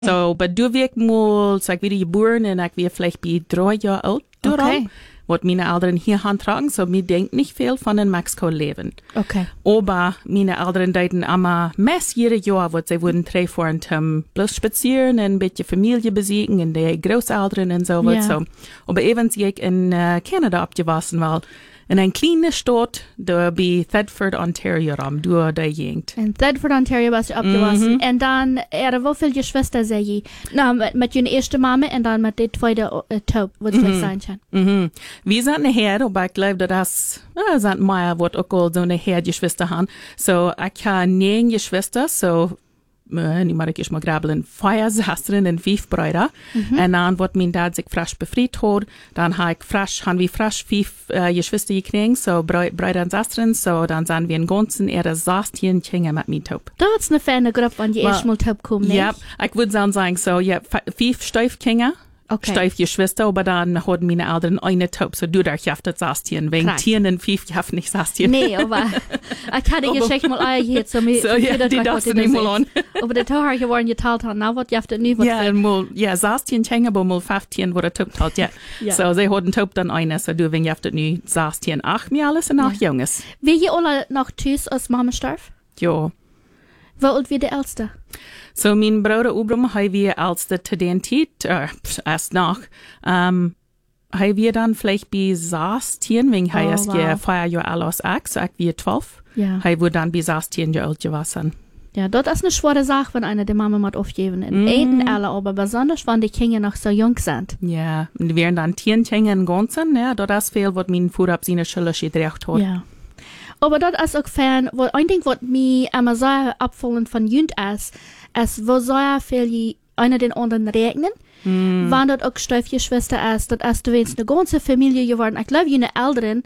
So, aber du wirst mal, sag wieder geboren und ich wir vielleicht bei 3 Jahre alt, Okay. was meine Eltern hier handtragen, so mir denkt nicht viel von in Mexiko leben. Okay. Aber meine Eltern deuten immer mess jedes Jahr, was sie wurden treffen, bloß spazieren und ein bisschen Familie besiegen und die Großeltern und so was. Ja. So. Aber eben sie ich in Kanada abgewachsen, weil in ein kleine Stadt, da bei Thetford, Ontario, ram, du da jengt. In Thetford, Ontario was je opgewassen. En dan wie viele Geschwister zei je? Nou, met je eerste mama en dan met de tweede top, wat het zijn kan. Mhm. Wir sind nachher, aber ich glaube, das sind mehr, was auch all so nachher Geschwister haben. So, ich habe 9 Geschwister, so, nicht mal, ich mal grabbeln, 4 Schwestern und 5 Brüder. Und dann, was mein Dad sich frisch befreit hat, dann haben wir frisch 5 Geschwister gekriegt, so Brüder und Schwestern, so, dann sind wir in ganzen 16 Kinder mit mir top. Dat is een fijne groep, wanneer je eerst moet opkomen, nee? Ja, ich würde sagen, so, ja, 5 Stiefkinder. Okay. Steif Geschwister, aber dann hat meine Eltern eine Taub, so du darfst das Sastien, wegen Klar. Tieren und 5 darf nicht Sastien. Nee, aber ich had die Geschichte mal eingehört, so mir. So, ja, die darfst du nicht mal an. Aber der Tag geworden geteilt hat, na, was jafft nu, was Ja, mal, ja, Sastien hängen, aber mal 15 wurde Taub halt, ja. Ja. So, sie hatten Taub dann eine, so du, wenn jafft nu Sastien 8 mir alles und 8 Junges. Wie je alle noch thuis als Mama starf? Ja. Wie alt wie der Älteste? So, mein Bruder Ubram, haben wir als der zu den Zeit, erst nach, haben wir dann vielleicht bei Sastien, wegen er ist ja 4 Jahre alt als ich, so ich wir 12. Ja. Haben wir dann bei Sastien ja alt gewesen. Ja, das ist eine schwere Sache, wenn eine die Mama mal aufgeben. In Eden alle, aber besonders, wenn die Kinder noch so jung sind. Ja, und wir dann 10 Kinder im Ganzen, ja, das ist viel, was mein Vater auf seine Schule gedreht hat. Ja. Aber das ist auch fern, wo ein Ding, was mir immer so abfallen von Jund ist, wo so viel einer den anderen regnen. Wenn das auch Stiefgeschwister ist, das ist du willst eine ganze Familie geworden. Ich glaube, jene Eltern,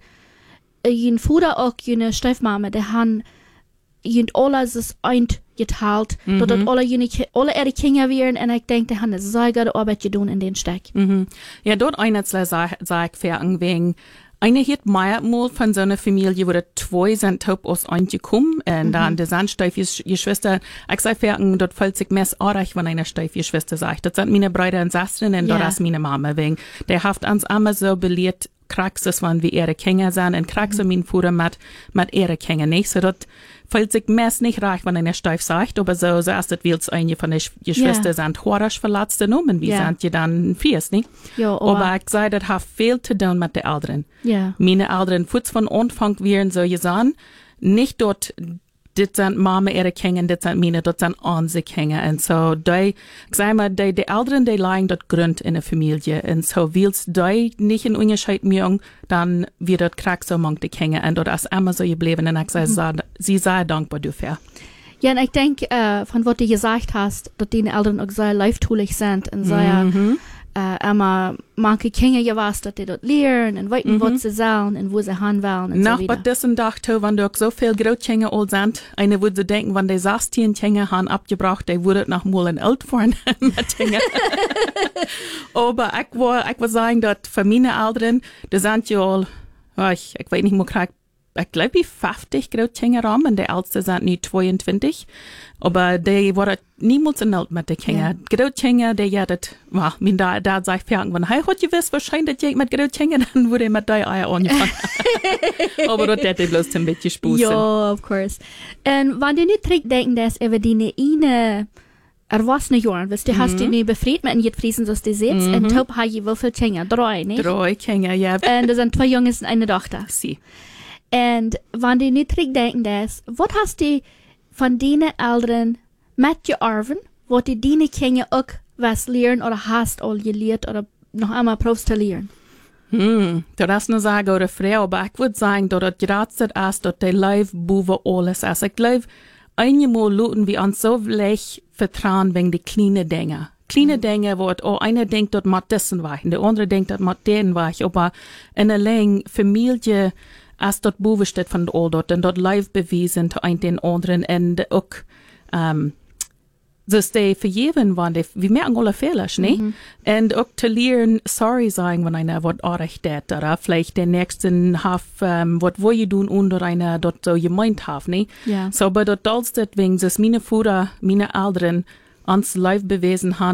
jene Vater auch, jene Stiefmama, die haben jene alles eingeteilt, dass das alle ihre Kinder wären, und ich denke, die haben eine sehr gute Arbeit getan in den Steck. Ja, dort einer sag ich fair wegen eine hat mal von so einer Familie, wo da 2 sind taub aus eingekommen, und dann der sind Stiefgeschwister. Ich sag fair, dort fällt sich mehr arg, wenn eine Stiefgeschwister sagt. Das sind meine Brüder und Schwestern, und dort ist meine Mama wegen. Der haft uns immer so belehrt, Kraxes, wann wir ihre Kinder sind, und Kraxes mein Vater mit ihre Kinder nicht. So dort fällt sich meist nicht reich, wenn einer Steif sagt, aber so ist das, willst eine von den Geschwistern sind horisch verletzt und wir sind ja dann 4, nicht? Ja, aber ich sage, das hat viel zu tun mit den Eltern. Ja. Meine Eltern, kurz von Anfang wären so gesagt, nicht dort, das sind Mama ihre Kinder, das sind meine, das sind unsere Kinder. Und so, ich sage mal, die Eltern, die legen das Grund in der Familie. Und so, willst du nicht in Unterschied machen, dann wird das krank so manche die Kinder. Und das ist immer so geblieben. Und ich sage, sie sei dankbar dafür. Ja, und ich denke, von was du gesagt hast, dass deine Eltern auch sehr leiftulich sind und sehr, immer manche Kinder gewusst, dass die dort lernen und wissen, was sie sollen und wo sie hin wollen und Nach so weiter. dessen dachte, wenn du auch so viel Großkinder alt sind, eine würde denken, wenn die 16 Kinder haben abgebracht, die würde noch mal ein alt fahren mit Kinder. Aber ich will sagen, dass für meine Eltern, die sind ja all, ich weiß nicht mehr, ich glaube, die 50 Großkinder haben, und die Älteste sind nicht 22. Aber die waren niemals in alt mit den Kindern. Ja. Großkinder, die ja das, mein Dad sagt, wenn hey, hat gewiss, wahrscheinlich, dass ich mit Großkindern, dann würde ich mit der Eier anfangen. Aber das hätte ich bloß ein bisschen spusen. Ja, of course. Und wenn du nicht zurückdenken, dass über deine eine erwachsene Jahren, weißt du, hast du nicht befreit mit den Friesen, dass du sitzt, und top hast du wie viele Kinder? 3, nicht? 3 Kinder, ja. Und das sind 2 Jungs und eine Tochter. Sie. Und wenn du nicht zurückdenken, dass, was hast du von deinen Eltern mitgeerben, wo die deine Kinder auch was lernen oder hast all gelehrt oder noch einmal probst zu lernen? Das ist eine Sache oder Frau, aber ich würde sagen, dass das gerade ist, dass die Life boven alles ist. Ich glaube, einmal luten wir uns so leicht vertrauen wegen die kleinen Dinge. Kleine Dinge, wo einer denkt, dass man dessen war, der andere denkt, dass man den war, aber in der langen Familie als dort boven steht von all dort, und dort live bewiesen zu ein den anderen, und auch, dus die vergeben waren, wir merken alle Fehler, ne? Und auch zu lernen, sorry sagen, wenn einer was arg tät, oder vielleicht den nächsten was wo ihr tun, oder einer dort so gemeint hat, ne? Ja. So, aber dort alles deswegen, dass meine Vater, meine Eltern, uns live bewiesen haben,